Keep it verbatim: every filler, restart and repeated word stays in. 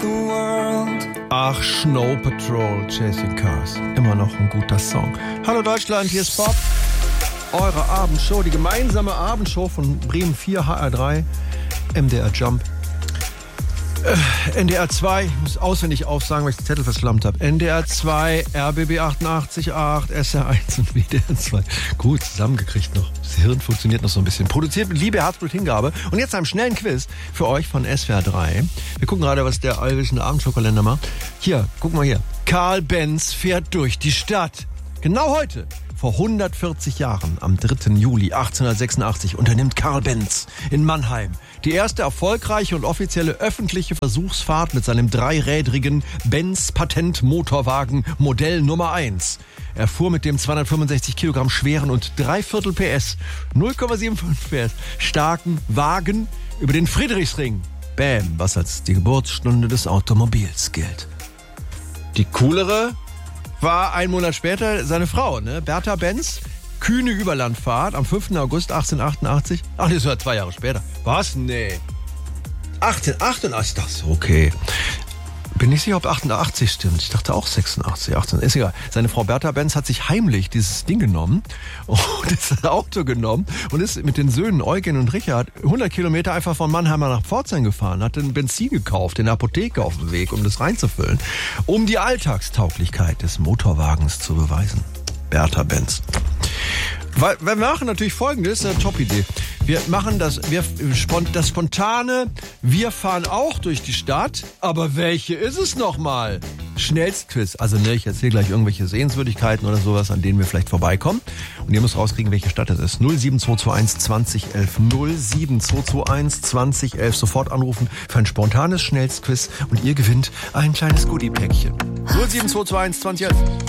the world. Ach, Snow Patrol, Chasing Cars. Immer noch ein guter Song. Hallo Deutschland, hier ist Bob. Eure Abendshow, die gemeinsame Abendshow von Bremen vier, H R drei, M D R Jump. Äh, N D R zwei, ich muss auswendig aufsagen, weil ich den Zettel verschlammt habe. N D R zwei, R B B achtundachtzig Komma acht, S R eins und W D R zwei. Gut, zusammengekriegt noch. Das Hirn funktioniert noch so ein bisschen. Produziert mit Liebe, Herzblut, Hingabe. Und jetzt einem schnellen Quiz für euch von S W R drei. Wir gucken gerade, was der allwissende Abendshow-Kalender macht. Hier, guck mal hier. Karl Benz fährt durch die Stadt. Genau heute. Vor hundertvierzig Jahren, am dritten Juli achtzehnhundertsechsundachtzig, unternimmt Karl Benz in Mannheim die erste erfolgreiche und offizielle öffentliche Versuchsfahrt mit seinem dreirädrigen Benz-Patent-Motorwagen Modell Nummer eins. Er fuhr mit dem zweihundertfünfundsechzig Kilogramm schweren und dreiviertel P S, null Komma fünfundsiebzig P S, starken Wagen über den Friedrichsring. Bäm, was als die Geburtsstunde des Automobils gilt. Die coolere war ein Monat später seine Frau, ne? Bertha Benz, kühne Überlandfahrt am fünften August achtzehnhundertachtundachtzig. Ach, das war zwei Jahre später. Was? Nee. achtzehnhundertachtundachtzig, das ist okay. Bin nicht sicher, ob achtundachtzig stimmt. Ich dachte auch sechsundachtzig, achtzehn. Ist egal. Seine Frau Bertha Benz hat sich heimlich dieses Ding genommen und das Auto genommen und ist mit den Söhnen Eugen und Richard hundert Kilometer einfach von Mannheimer nach Pforzheim gefahren, hat den Benzin gekauft in der Apotheke auf dem Weg, um das reinzufüllen, um die Alltagstauglichkeit des Motorwagens zu beweisen. Bertha Benz. Wir machen natürlich Folgendes, eine Top-Idee. Wir machen das, wir, das spontane, wir fahren auch durch die Stadt, aber welche ist es nochmal? Schnellstquiz. Also ne, ich erzähle gleich irgendwelche Sehenswürdigkeiten oder sowas, an denen wir vielleicht vorbeikommen. Und ihr müsst rauskriegen, welche Stadt es ist. null sieben zwei zwei eins zwanzig elf. null sieben zwei zwei eins zwanzig elf. Sofort anrufen für ein spontanes Schnellstquiz und ihr gewinnt ein kleines Goodie-Päckchen. null sieben zwei zwei eins zwanzig elf.